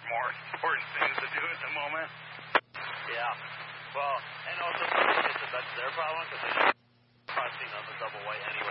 more important things to do at the moment. Yeah. Well, and also, that's their problem because they're punching on the double white anyway.